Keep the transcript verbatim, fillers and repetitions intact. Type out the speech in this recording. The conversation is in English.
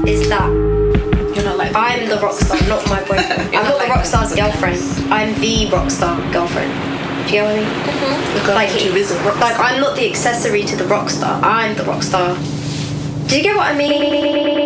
is that You're not like I'm the rock star, not my boyfriend. You're I'm not not the like rock star's them girlfriend. I'm the rock star girlfriend. Do you get what I mean? The girl Like, who is a rock like star. I'm not the accessory to the rock star. I'm the rock star. Do you get what I mean?